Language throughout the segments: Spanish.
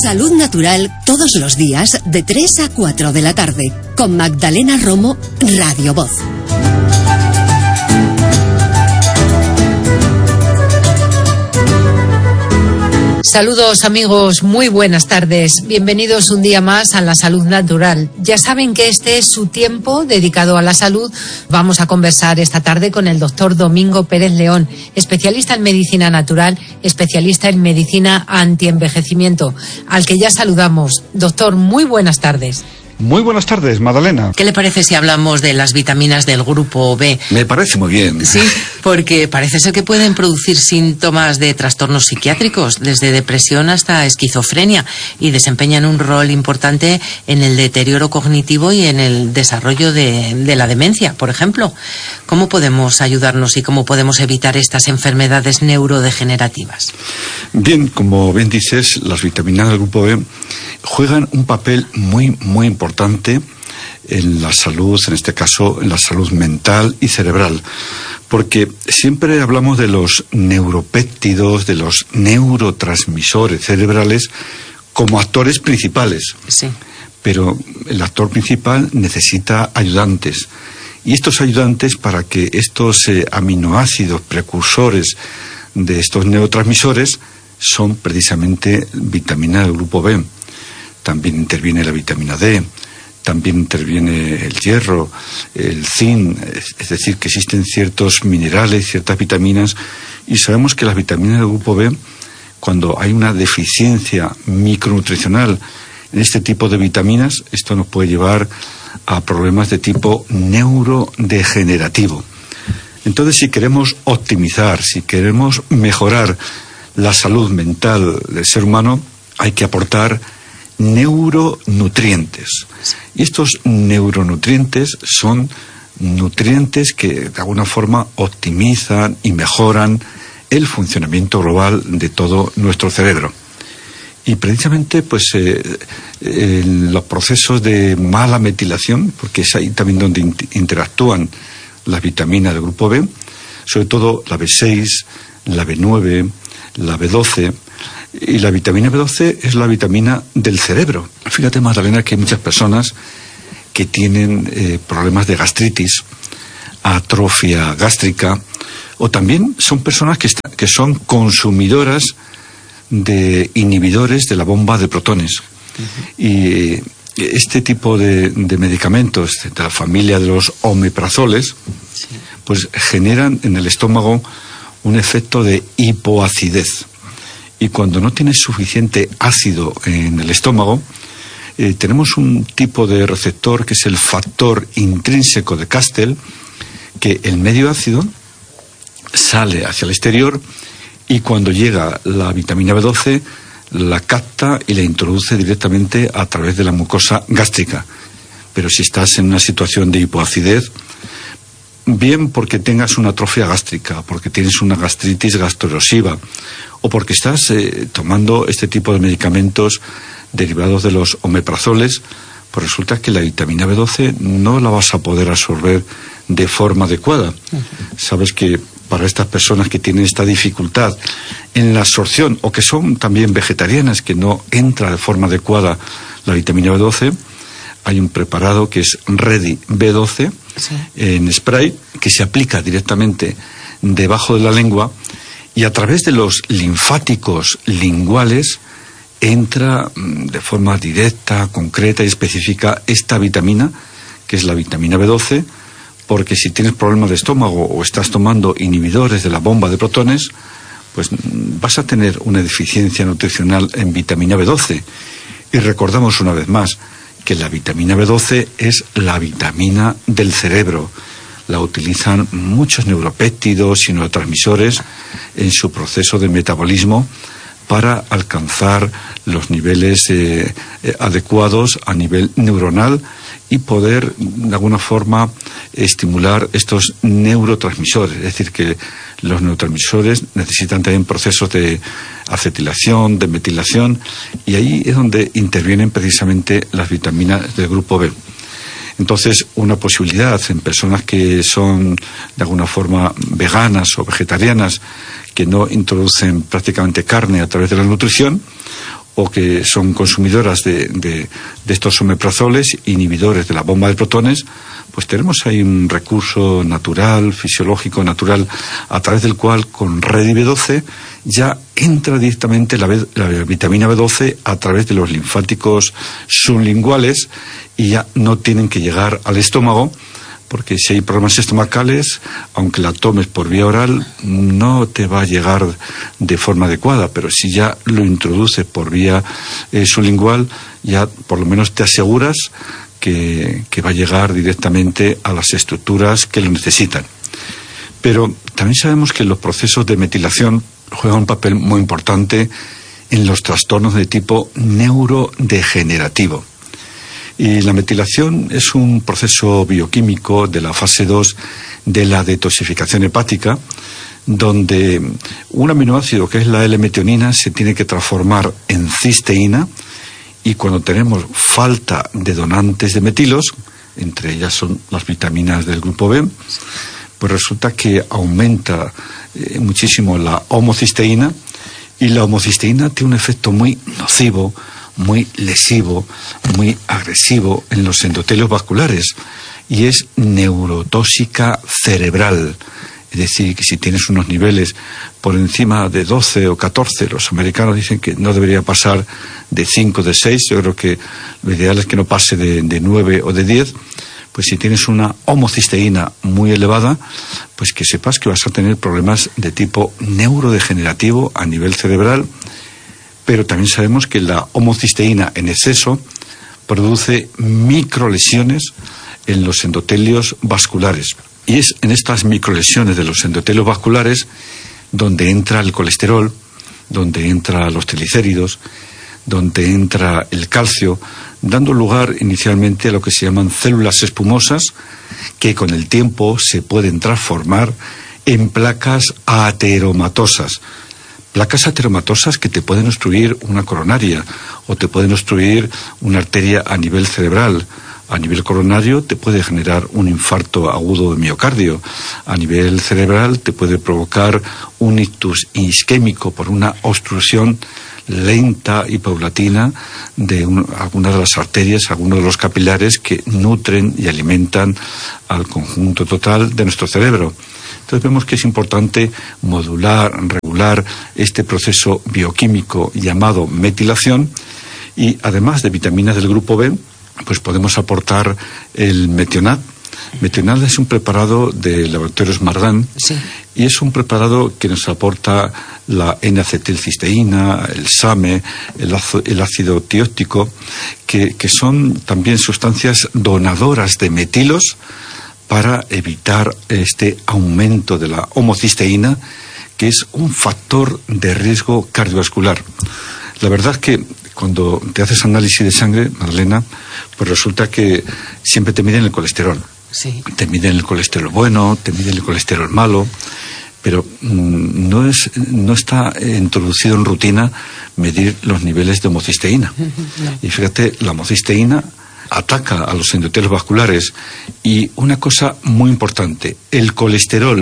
Salud Natural todos los días de 3 a 4 de la tarde con Magdalena Romo, Radio Voz. Saludos amigos, muy buenas tardes. Bienvenidos un día más a la Salud Natural. Ya saben que este es su tiempo dedicado a la salud. Vamos a conversar esta tarde con el doctor Domingo Pérez León, especialista en medicina natural, especialista en medicina antienvejecimiento, al que ya saludamos. Doctor, muy buenas tardes. Muy buenas tardes, Magdalena. ¿Qué le parece si hablamos de las vitaminas del grupo B? Me parece muy bien. Sí, porque parece ser que pueden producir síntomas de trastornos psiquiátricos, desde depresión hasta esquizofrenia, y desempeñan un rol importante en el deterioro cognitivo y en el desarrollo de la demencia, por ejemplo. ¿Cómo podemos ayudarnos y cómo podemos evitar estas enfermedades neurodegenerativas? Bien, como bien dices, las vitaminas del grupo B juegan un papel muy importante en la salud, en este caso en la salud mental y cerebral, porque siempre hablamos de los neuropéptidos, de los neurotransmisores cerebrales como actores principales. Sí. Pero el actor principal necesita ayudantes, y estos ayudantes, para que estos aminoácidos precursores de estos neurotransmisores, son precisamente vitaminas del grupo B. También interviene la vitamina D, también interviene el hierro, el zinc, es decir, que existen ciertos minerales, ciertas vitaminas, y sabemos que las vitaminas del grupo B, cuando hay una deficiencia micronutricional en este tipo de vitaminas, esto nos puede llevar a problemas de tipo neurodegenerativo. Entonces, si queremos optimizar, si queremos mejorar la salud mental del ser humano, hay que aportar neuronutrientes. Y estos neuronutrientes son nutrientes que de alguna forma optimizan y mejoran el funcionamiento global de todo nuestro cerebro. Y precisamente los procesos de mala metilación, porque es ahí también donde interactúan las vitaminas del grupo B, sobre todo la B6, la B9, la B12. Y la vitamina B12 es la vitamina del cerebro. Fíjate, Magdalena, que hay muchas personas que tienen problemas de gastritis, atrofia gástrica, o también son personas que son consumidoras de inhibidores de la bomba de protones. Uh-huh. Y este tipo de medicamentos de la familia de los omeprazoles, sí, pues generan en el estómago un efecto de hipoacidez. Y cuando no tienes suficiente ácido en el estómago, tenemos un tipo de receptor que es el factor intrínseco de Castell, que el medio ácido sale hacia el exterior, y cuando llega la vitamina B12 la capta y la introduce directamente a través de la mucosa gástrica. Pero si estás en una situación de hipoacidez, bien porque tengas una atrofia gástrica, porque tienes una gastritis gastroerosiva, o porque estás tomando este tipo de medicamentos derivados de los omeprazoles, pues resulta que la vitamina B12 no la vas a poder absorber de forma adecuada. Uh-huh. Sabes que para estas personas que tienen esta dificultad en la absorción, o que son también vegetarianas, que no entra de forma adecuada la vitamina B12, hay un preparado que es Ready B12, sí, en spray, que se aplica directamente debajo de la lengua, y a través de los linfáticos linguales entra de forma directa, concreta y específica esta vitamina, que es la vitamina B12, porque si tienes problemas de estómago o estás tomando inhibidores de la bomba de protones, pues vas a tener una deficiencia nutricional en vitamina B12. Y recordamos una vez más que la vitamina B12 es la vitamina del cerebro. La utilizan muchos neuropéptidos y neurotransmisores en su proceso de metabolismo para alcanzar los niveles adecuados a nivel neuronal y poder de alguna forma estimular estos neurotransmisores. Es decir, que los neurotransmisores necesitan también procesos de acetilación, de metilación, y ahí es donde intervienen precisamente las vitaminas del grupo B. Entonces, una posibilidad en personas que son de alguna forma veganas o vegetarianas, que no introducen prácticamente carne a través de la nutrición, o que son consumidoras de estos omeprazoles, inhibidores de la bomba de protones, pues tenemos ahí un recurso natural, fisiológico, natural, a través del cual con REDI-B12 ya entra directamente la vitamina B12 a través de los linfáticos sublinguales y ya no tienen que llegar al estómago, porque si hay problemas estomacales, aunque la tomes por vía oral, no te va a llegar de forma adecuada, pero si ya lo introduces por vía sublingual, ya por lo menos te aseguras que va a llegar directamente a las estructuras que lo necesitan. Pero también sabemos que los procesos de metilación juegan un papel muy importante en los trastornos de tipo neurodegenerativo. Y la metilación es un proceso bioquímico de la fase 2 de la detoxificación hepática, donde un aminoácido que es la L-metionina se tiene que transformar en cisteína, y cuando tenemos falta de donantes de metilos, entre ellas son las vitaminas del grupo B, pues resulta que aumenta muchísimo la homocisteína, y la homocisteína tiene un efecto muy nocivo, muy lesivo, muy agresivo en los endotelios vasculares, y es neurotóxica cerebral. Es decir, que si tienes unos niveles por encima de 12 o 14, los americanos dicen que no debería pasar de 5, de 6, yo creo que lo ideal es que no pase de 9 o de 10, pues si tienes una homocisteína muy elevada, pues que sepas que vas a tener problemas de tipo neurodegenerativo a nivel cerebral. Pero también sabemos que la homocisteína en exceso produce microlesiones en los endotelios vasculares. Y es en estas microlesiones de los endotelios vasculares donde entra el colesterol, donde entran los triglicéridos, donde entra el calcio, dando lugar inicialmente a lo que se llaman células espumosas, que con el tiempo se pueden transformar en placas ateromatosas. Placas ateromatosas que te pueden obstruir una coronaria o te pueden obstruir una arteria a nivel cerebral. A nivel coronario te puede generar un infarto agudo de miocardio. A nivel cerebral te puede provocar un ictus isquémico por una obstrucción lenta y paulatina de algunas de las arterias, algunos de los capilares que nutren y alimentan al conjunto total de nuestro cerebro. Entonces vemos que es importante modular, regular este proceso bioquímico llamado metilación, y además de vitaminas del grupo B, pues podemos aportar el metionat. Metionat es un preparado de Laboratorios Mardan, sí, y es un preparado que nos aporta la N-acetilcisteína, el SAMe, el ácido tióctico, que son también sustancias donadoras de metilos para evitar este aumento de la homocisteína, que es un factor de riesgo cardiovascular. La verdad es que cuando te haces análisis de sangre, Magdalena, pues resulta que siempre te miden el colesterol. Sí. Te miden el colesterol bueno, te miden el colesterol malo, pero no está introducido en rutina medir los niveles de homocisteína. No. Y fíjate, la homocisteína ataca a los endotelios vasculares, y una cosa muy importante, el colesterol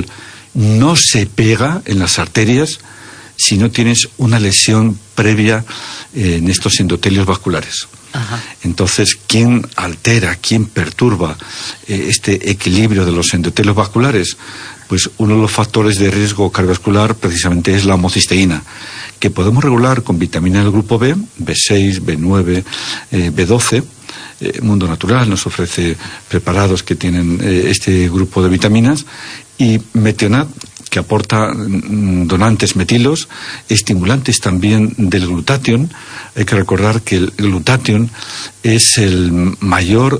no se pega en las arterias si no tienes una lesión previa en estos endotelios vasculares. Ajá. Entonces, ¿quién altera, quién perturba este equilibrio de los endotelios vasculares? Pues uno de los factores de riesgo cardiovascular precisamente es la homocisteína, que podemos regular con vitaminas del grupo B, B6, B9, B12. Mundo Natural nos ofrece preparados que tienen este grupo de vitaminas, y metionat, que aporta donantes metilos, estimulantes también del glutatión. Hay que recordar que el glutatión es el mayor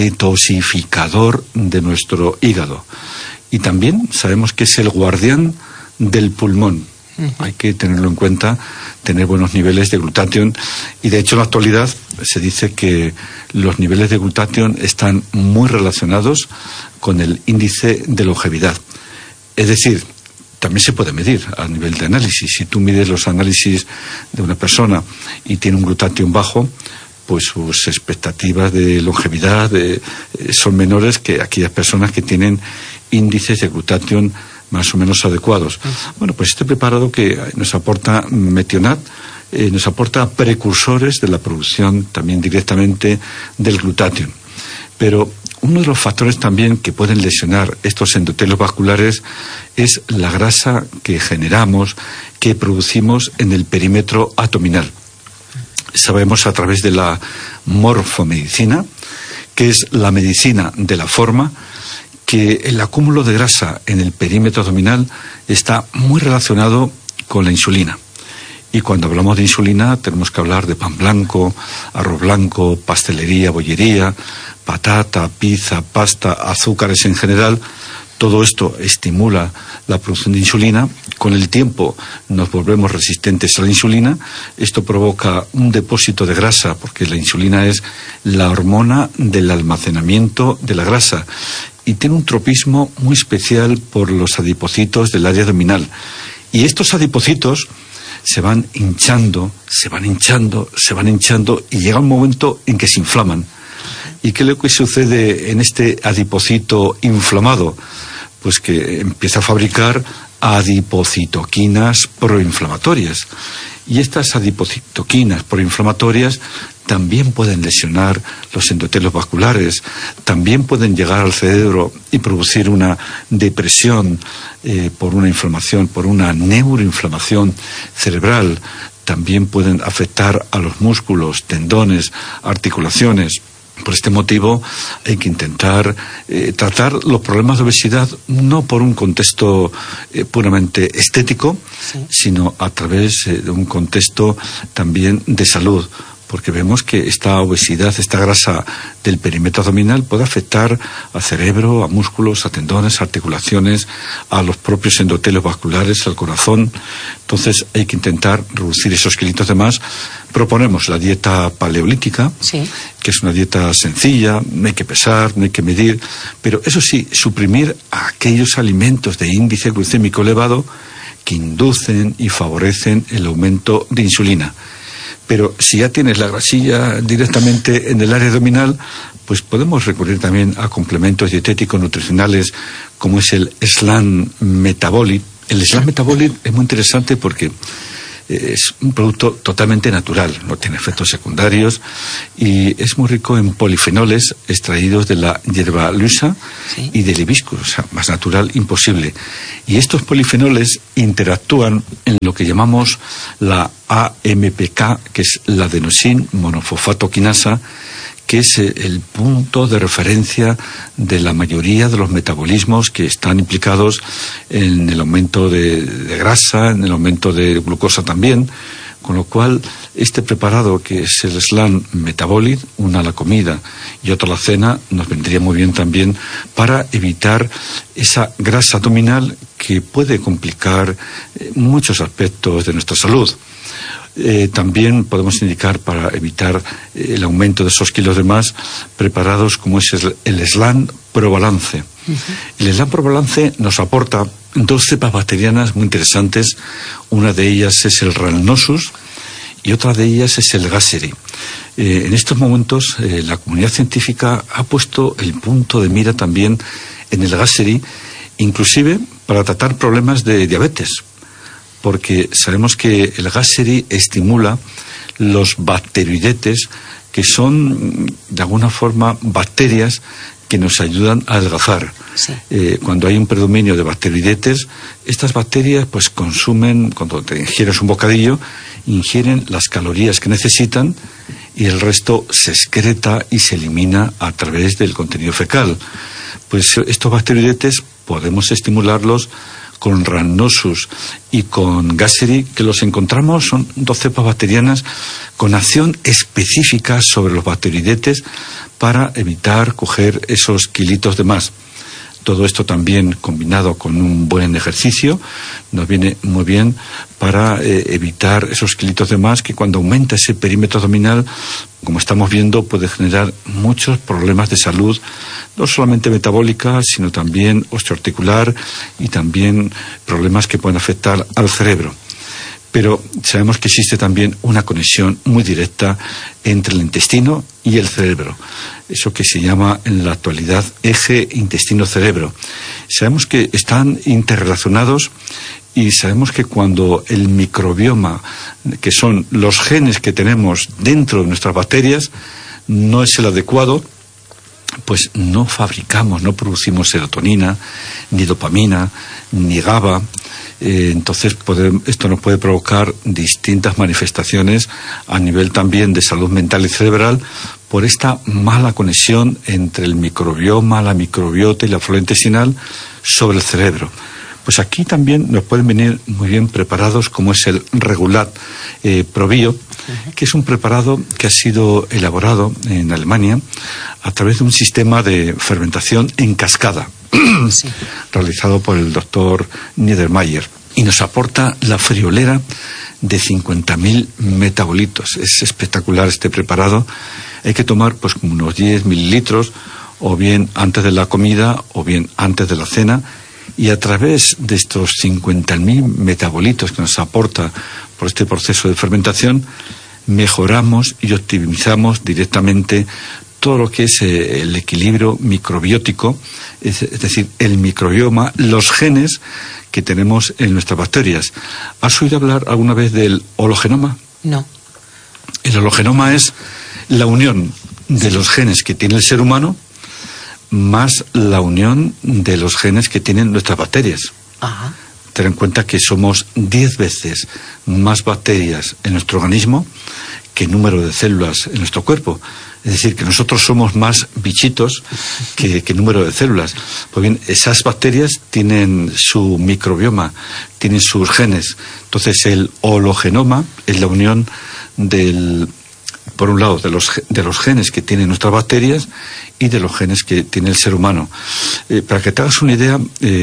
detoxificador de nuestro hígado, y también sabemos que es el guardián del pulmón. Hay que tenerlo en cuenta, tener buenos niveles de glutatión, y de hecho en la actualidad se dice que los niveles de glutatión están muy relacionados con el índice de longevidad. Es decir, también se puede medir a nivel de análisis. Si tú mides los análisis de una persona y tiene un glutatión bajo, pues sus expectativas de longevidad son menores que aquellas personas que tienen índices de glutatión más o menos adecuados. Bueno, pues este preparado que nos aporta metionat nos aporta precursores de la producción también directamente del glutatión. Pero uno de los factores también que pueden lesionar estos endotelios vasculares es la grasa que generamos, que producimos en el perímetro abdominal. Sabemos a través de la morfomedicina, que es la medicina de la forma, que el acúmulo de grasa en el perímetro abdominal está muy relacionado con la insulina. Y cuando hablamos de insulina tenemos que hablar de pan blanco, arroz blanco, pastelería, bollería, patata, pizza, pasta, azúcares en general. Todo esto estimula la producción de insulina. Con el tiempo nos volvemos resistentes a la insulina. Esto provoca un depósito de grasa, porque la insulina es la hormona del almacenamiento de la grasa. Y tiene un tropismo muy especial por los adipocitos del área abdominal. Y estos adipocitos se van hinchando y llega un momento en que se inflaman. ¿Y qué es lo que sucede en este adipocito inflamado? Pues que empieza a fabricar adipocitoquinas proinflamatorias. Y estas adipocitoquinas proinflamatorias también pueden lesionar los endotelios vasculares, también pueden llegar al cerebro y producir una depresión por una inflamación, por una neuroinflamación cerebral. También pueden afectar a los músculos, tendones, articulaciones. Por este motivo hay que intentar tratar los problemas de obesidad no por un contexto puramente estético, sino a través de un contexto también de salud. Porque vemos que esta obesidad, esta grasa del perímetro abdominal puede afectar al cerebro, a músculos, a tendones, a articulaciones, a los propios endotelios vasculares, al corazón. Entonces hay que intentar reducir esos kilitos de más. Proponemos la dieta paleolítica, que es una dieta sencilla, no hay que pesar, no hay que medir, pero eso sí, suprimir aquellos alimentos de índice glucémico elevado que inducen y favorecen el aumento de insulina. Pero si ya tienes la grasilla directamente en el área abdominal, pues podemos recurrir también a complementos dietéticos nutricionales como es el Slam Metabolic. El Slam Metabolic es muy interesante porque es un producto totalmente natural, no tiene efectos secundarios y es muy rico en polifenoles extraídos de la hierba luisa y del hibiscus, o sea, más natural imposible. Y estos polifenoles interactúan en lo que llamamos la AMPK, que es la adenosín monofosfato quinasa, que es el punto de referencia de la mayoría de los metabolismos que están implicados en el aumento de grasa, en el aumento de glucosa también, con lo cual este preparado que es el Slam Metabolic, una a la comida y otra a la cena, nos vendría muy bien también para evitar esa grasa abdominal que puede complicar muchos aspectos de nuestra salud. También podemos indicar para evitar el aumento de esos kilos de más preparados como es el Slam Probalance. El Slam Probalance nos aporta dos cepas bacterianas muy interesantes. Una de ellas es el Rhamnosus y otra de ellas es el Gasseri. En estos momentos la comunidad científica ha puesto el punto de mira también en el Gasseri, inclusive para tratar problemas de diabetes, porque sabemos que el Gasseri estimula los bacteroidetes, que son de alguna forma bacterias que nos ayudan a adelgazar. Cuando hay un predominio de bacteroidetes, estas bacterias pues consumen, cuando te ingieres un bocadillo, ingieren las calorías que necesitan y el resto se excreta y se elimina a través del contenido fecal. Pues estos bacteroidetes podemos estimularlos con Rhamnosus y con Gasseri, que los encontramos, son dos cepas bacterianas con acción específica sobre los bacteroidetes para evitar coger esos kilitos de más. Todo esto también combinado con un buen ejercicio nos viene muy bien para evitar esos kilitos de más que cuando aumenta ese perímetro abdominal, como estamos viendo, puede generar muchos problemas de salud, no solamente metabólica, sino también osteoarticular y también problemas que pueden afectar al cerebro. Pero sabemos que existe también una conexión muy directa entre el intestino y el cerebro. Eso que se llama en la actualidad eje intestino-cerebro. Sabemos que están interrelacionados y sabemos que cuando el microbioma, que son los genes que tenemos dentro de nuestras bacterias, no es el adecuado, pues no fabricamos, no producimos serotonina, ni dopamina, ni GABA. Entonces esto nos puede provocar distintas manifestaciones a nivel también de salud mental y cerebral por esta mala conexión entre el microbioma, la microbiota y la flora intestinal sobre el cerebro. Pues aquí también nos pueden venir muy bien preparados, como es el Regulat ProBio, que es un preparado que ha sido elaborado en Alemania a través de un sistema de fermentación en cascada, sí, realizado por el doctor Niedermayer, y nos aporta la friolera de 50.000 metabolitos. Es espectacular este preparado. Hay que tomar pues como unos 10 mililitros, o bien antes de la comida, o bien antes de la cena, y a través de estos 50.000 metabolitos que nos aporta por este proceso de fermentación, mejoramos y optimizamos directamente todo lo que es el equilibrio microbiótico, es decir, el microbioma, los genes que tenemos en nuestras bacterias. ¿Has oído hablar alguna vez del hologenoma? No. El hologenoma es la unión de los genes que tiene el ser humano más la unión de los genes que tienen nuestras bacterias. Ajá. Ten en cuenta que somos 10 veces más bacterias en nuestro organismo que número de células en nuestro cuerpo. Es decir, que nosotros somos más bichitos que número de células. Pues bien, esas bacterias tienen su microbioma, tienen sus genes. Entonces, el hologenoma es la unión por un lado, de los genes que tienen nuestras bacterias y de los genes que tiene el ser humano. Para que te hagas una idea,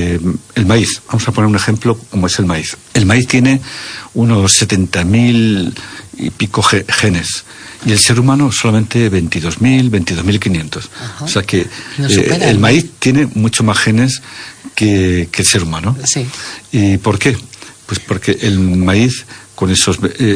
el maíz, vamos a poner un ejemplo como es el maíz. El maíz tiene unos 70.000 y pico genes, y el ser humano solamente 22.000, 22.500. O sea que el maíz tiene mucho más genes que el ser humano. Sí. ¿Y por qué? Pues porque el maíz, con esos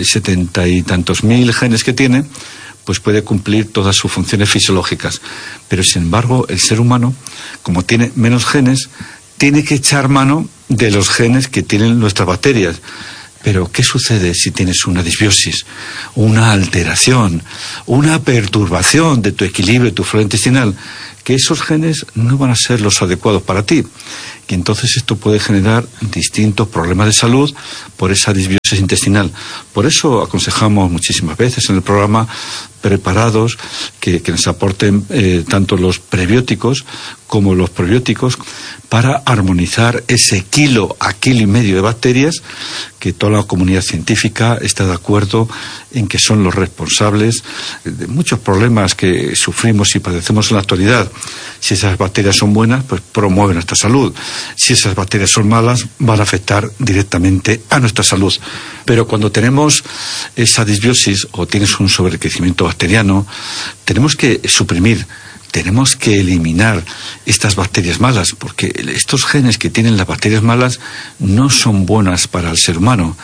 70 y tantos mil genes que tiene, pues puede cumplir todas sus funciones fisiológicas. Pero sin embargo, el ser humano, como tiene menos genes, tiene que echar mano de los genes que tienen nuestras bacterias. Pero ¿qué sucede si tienes una disbiosis, una alteración, una perturbación de tu equilibrio, de tu flora intestinal? Que esos genes no van a ser los adecuados para ti. Y entonces esto puede generar distintos problemas de salud por esa disbiosis intestinal. Por eso aconsejamos muchísimas veces en el programa preparados que nos aporten tanto los prebióticos como los probióticos para armonizar ese kilo a kilo y medio de bacterias que toda la comunidad científica está de acuerdo en que son los responsables de muchos problemas que sufrimos y padecemos en la actualidad. Si esas bacterias son buenas, pues promueven nuestra salud. Si esas bacterias son malas, van a afectar directamente a nuestra salud. Pero cuando tenemos esa disbiosis o tienes un sobrecrecimiento bacteriano, tenemos que suprimir, tenemos que eliminar estas bacterias malas, porque estos genes que tienen las bacterias malas no son buenas para el ser humano.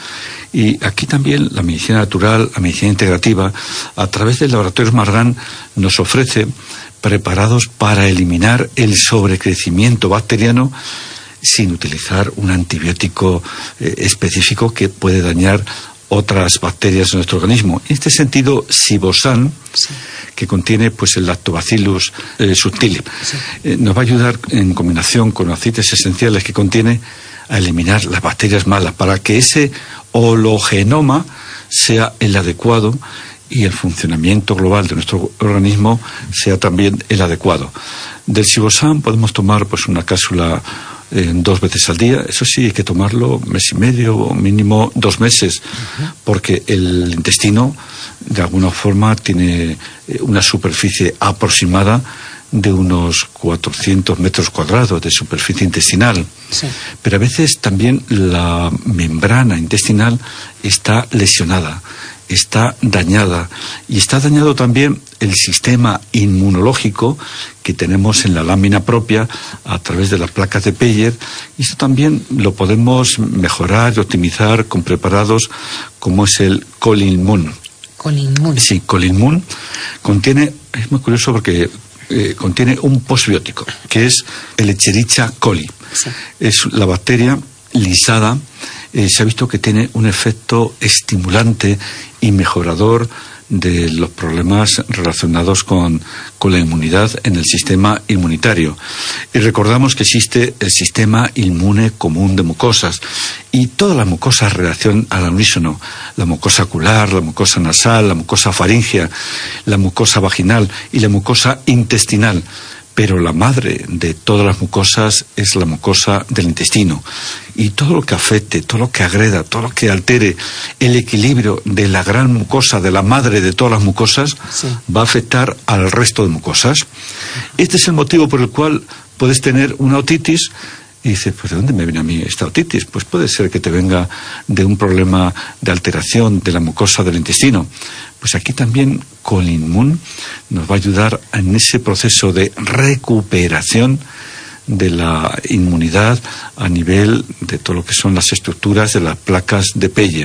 Y aquí también la medicina natural, la medicina integrativa, a través del laboratorio Margan, nos ofrece preparados para eliminar el sobrecrecimiento bacteriano sin utilizar un antibiótico específico que puede dañar otras bacterias de nuestro organismo. En este sentido, Sibosan, sí, que contiene pues el Lactobacillus subtilis, sí, nos va a ayudar en combinación con aceites esenciales que contiene a eliminar las bacterias malas para que ese hologenoma sea el adecuado y el funcionamiento global de nuestro organismo sea también el adecuado. Del Sibosan podemos tomar pues una cápsula 2 veces al día. Eso sí, hay que tomarlo mes y medio o mínimo 2 meses, porque el intestino de alguna forma tiene una superficie aproximada de unos 400 metros cuadrados de superficie intestinal. Sí. Pero a veces también la membrana intestinal está lesionada, está dañada, y está dañado también el sistema inmunológico que tenemos en la lámina propia a través de las placas de Peyer, y esto también lo podemos mejorar y optimizar con preparados como es el Colinmun. Colinmun. Sí, Colinmun es muy curioso porque contiene un posbiótico, que es el Escherichia coli. Sí. Es la bacteria lisada. Se ha visto que tiene un efecto estimulante y mejorador de los problemas relacionados con la inmunidad en el sistema inmunitario. Y recordamos que existe el sistema inmune común de mucosas, y todas las mucosas reaccionan al unísono: la mucosa ocular, la mucosa nasal, la mucosa faríngea, la mucosa vaginal y la mucosa intestinal. Pero la madre de todas las mucosas es la mucosa del intestino. Y todo lo que afecte, todo lo que agreda, todo lo que altere el equilibrio de la gran mucosa, de la madre de todas las mucosas, sí, va a afectar al resto de mucosas. Este es el motivo por el cual puedes tener una otitis. Y dices, pues ¿de dónde me viene a mí esta otitis? Pues puede ser que te venga de un problema de alteración de la mucosa del intestino. Pues aquí también Colinmun nos va a ayudar en ese proceso de recuperación de la inmunidad a nivel de todo lo que son las estructuras de las placas de Peyer.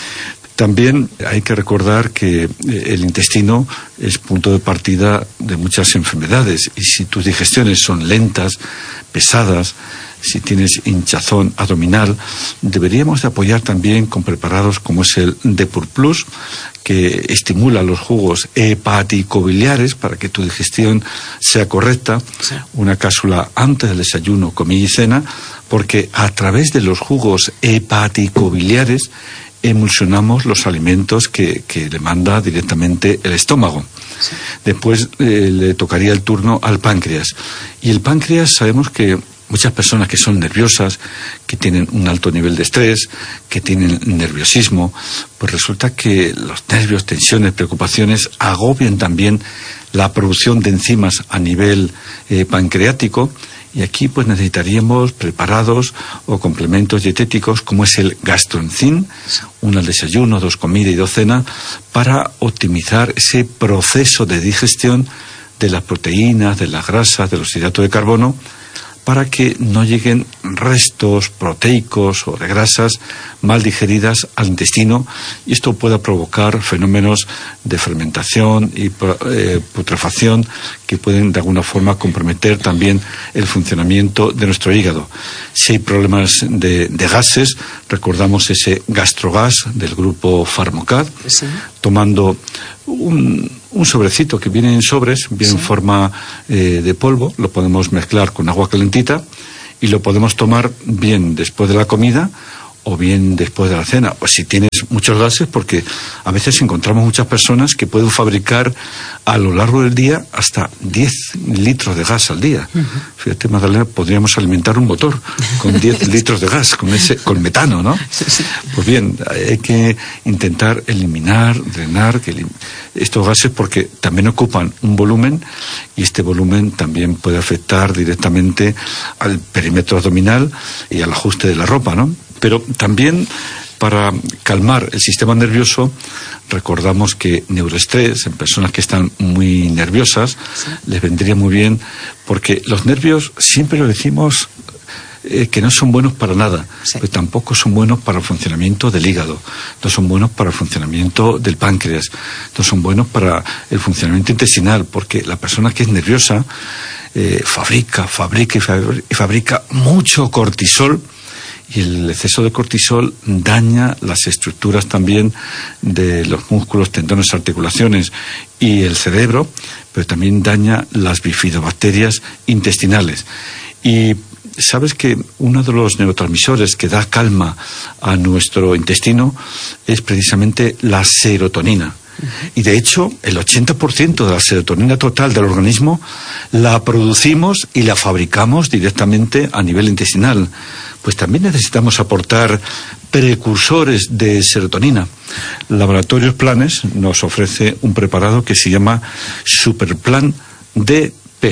También hay que recordar que el intestino es punto de partida de muchas enfermedades, y si tus digestiones son lentas, pesadas, si tienes hinchazón abdominal, deberíamos de apoyar también con preparados como es el Depur Plus, que estimula los jugos hepaticobiliares para que tu digestión sea correcta. Sí. Una cápsula antes del desayuno, comida y cena, porque a través de los jugos hepaticobiliares emulsionamos los alimentos que demanda directamente el estómago. Sí. Después le tocaría el turno al páncreas. Y el páncreas, sabemos que muchas personas que son nerviosas, que tienen un alto nivel de estrés, que tienen nerviosismo, pues resulta que los nervios, tensiones, preocupaciones agobian también la producción de enzimas a nivel pancreático. Y aquí pues necesitaríamos preparados o complementos dietéticos como es el Gastroenzym, uno al desayuno, 2 comida y 2 cena, para optimizar ese proceso de digestión de las proteínas, de las grasas, de los hidratos de carbono, para que no lleguen restos proteicos o de grasas mal digeridas al intestino, y esto pueda provocar fenómenos de fermentación y putrefacción que pueden de alguna forma comprometer también el funcionamiento de nuestro hígado. Si hay problemas de gases, recordamos ese Gastrogas del grupo Pharmacad, sí, tomando un sobrecito que viene en sobres, viene sí, en forma de polvo, lo podemos mezclar con agua calentita y lo podemos tomar bien después de la comida o bien después de la cena, o si tienes muchos gases, porque a veces encontramos muchas personas que pueden fabricar a lo largo del día hasta 10 litros de gas al día. Uh-huh. Fíjate, Magdalena, podríamos alimentar un motor con 10 litros de gas, con metano, ¿no? Sí. Pues bien, hay que intentar eliminar, drenar estos gases, porque también ocupan un volumen, y este volumen también puede afectar directamente al perímetro abdominal y al ajuste de la ropa, ¿no? Pero también para calmar el sistema nervioso, recordamos que neuroestrés en personas que están muy nerviosas, sí, les vendría muy bien, porque los nervios siempre lo decimos que no son buenos para nada, sí, pero tampoco son buenos para el funcionamiento del hígado, no son buenos para el funcionamiento del páncreas, no son buenos para el funcionamiento intestinal, porque la persona que es nerviosa fabrica mucho cortisol, y el exceso de cortisol daña las estructuras también de los músculos, tendones, articulaciones y el cerebro, pero también daña las bifidobacterias intestinales. Y sabes que uno de los neurotransmisores que da calma a nuestro intestino es precisamente la serotonina. Y de hecho, el 80% de la serotonina total del organismo la producimos y la fabricamos directamente a nivel intestinal. Pues también necesitamos aportar precursores de serotonina. Laboratorios Planes nos ofrece un preparado que se llama Superplan DP.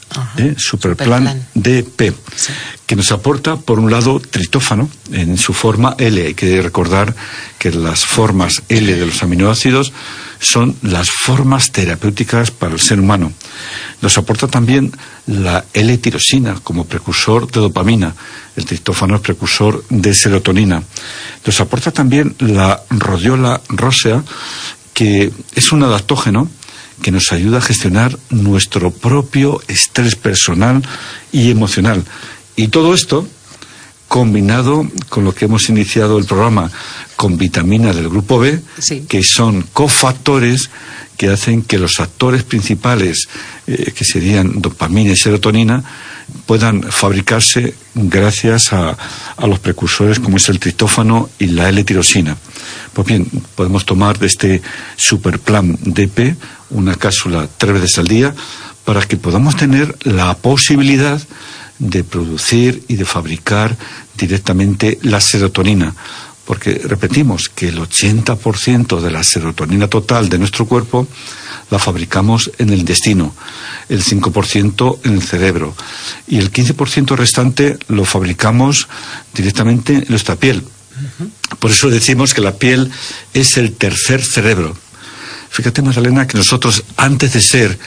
Superplan DP, sí, que nos aporta, por un lado, triptófano en su forma L. Hay que recordar que las formas L de los aminoácidos son las formas terapéuticas para el ser humano. Nos aporta también la L-tirosina como precursor de dopamina. El triptófano es precursor de serotonina. Nos aporta también la rhodiola rosea, que es un adaptógeno que nos ayuda a gestionar nuestro propio estrés personal y emocional. Y todo esto combinado con lo que hemos iniciado el programa, con vitaminas del grupo B, sí, que son cofactores que hacen que los actores principales, que serían dopamina y serotonina, puedan fabricarse gracias a los precursores como es el triptófano y la L-tirosina. Pues bien, podemos tomar de este Superplan DP una cápsula 3 veces al día para que podamos tener la posibilidad de producir y de fabricar directamente la serotonina. Porque repetimos que el 80% de la serotonina total de nuestro cuerpo la fabricamos en el intestino, el 5% en el cerebro y el 15% restante lo fabricamos directamente en nuestra piel. Por eso decimos que la piel es el tercer cerebro. Fíjate, Magdalena, que nosotros antes de ser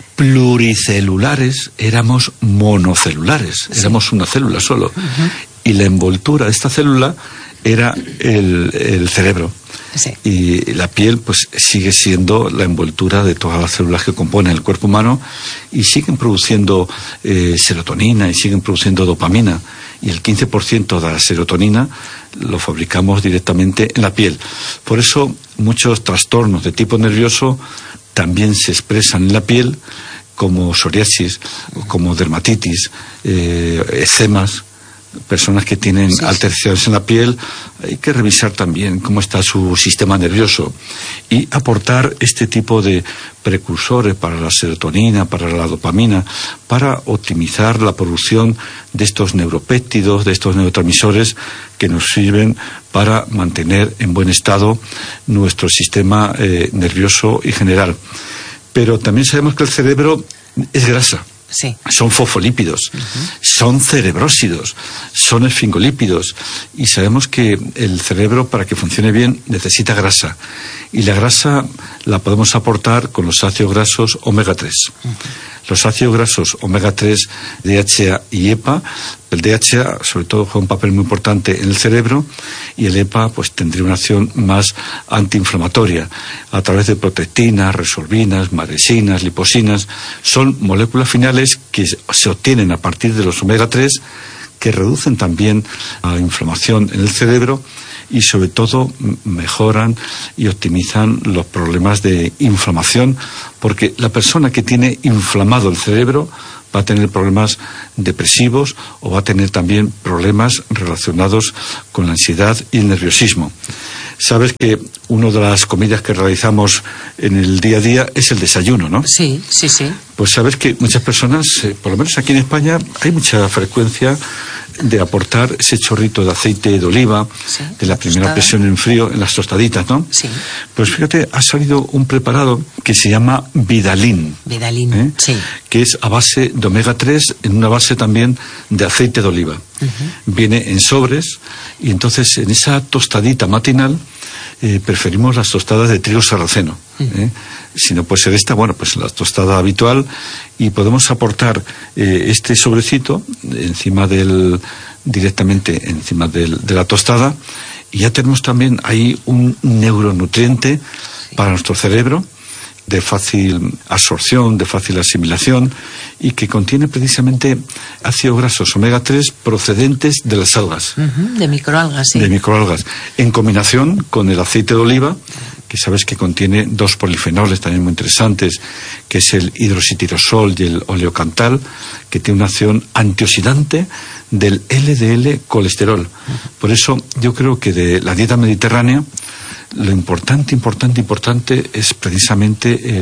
pluricelulares éramos monocelulares, sí, éramos una célula solo. Y la envoltura de esta célula era el cerebro. Sí. Y la piel pues sigue siendo la envoltura de todas las células que componen el cuerpo humano y siguen produciendo serotonina y siguen produciendo dopamina. Y el 15% de la serotonina lo fabricamos directamente en la piel. Por eso muchos trastornos de tipo nervioso también se expresan en la piel, como psoriasis, como dermatitis, eczemas. Personas que tienen alteraciones en la piel, hay que revisar también cómo está su sistema nervioso y aportar este tipo de precursores para la serotonina, para la dopamina, para optimizar la producción de estos neuropéptidos, de estos neurotransmisores que nos sirven para mantener en buen estado nuestro sistema nervioso y general. Pero también sabemos que el cerebro es grasa. Sí. Son fosfolípidos, son cerebrósidos, son esfingolípidos y sabemos que el cerebro, para que funcione bien, necesita grasa y la grasa la podemos aportar con los ácidos grasos omega 3. Los ácidos grasos omega 3, DHA y EPA. El DHA sobre todo juega un papel muy importante en el cerebro y el EPA pues tendría una acción más antiinflamatoria a través de protectinas, resorbinas, maresinas, liposinas. Son moléculas finales que se obtienen a partir de los omega 3 que reducen también la inflamación en el cerebro y sobre todo mejoran y optimizan los problemas de inflamación, porque la persona que tiene inflamado el cerebro va a tener problemas depresivos o va a tener también problemas relacionados con la ansiedad y el nerviosismo. Sabes que una de las comidas que realizamos en el día a día es el desayuno, ¿no? Sí, sí, sí. Pues sabes que muchas personas, por lo menos aquí en España, hay mucha frecuencia de aportar ese chorrito de aceite de oliva, sí, de la primera presión en frío, en las tostaditas, ¿no? Sí. Pues fíjate, ha salido un preparado que se llama Vidalin. Vidalin, sí. Que es a base de omega 3, en una base también de aceite de oliva. Viene en sobres y entonces en esa tostadita matinal preferimos las tostadas de trigo sarraceno. Si no puede ser esta, bueno, pues la tostada habitual y podemos aportar este sobrecito directamente encima de la tostada y ya tenemos también ahí un neuronutriente para nuestro cerebro de fácil absorción, de fácil asimilación y que contiene precisamente ácidos grasos omega 3 procedentes de las algas. De microalgas, sí. De microalgas, en combinación con el aceite de oliva, que sabes que contiene 2 polifenoles también muy interesantes, que es el hidroxitirosol y el oleocantal, que tiene una acción antioxidante del LDL colesterol. Por eso yo creo que de la dieta mediterránea lo importante es precisamente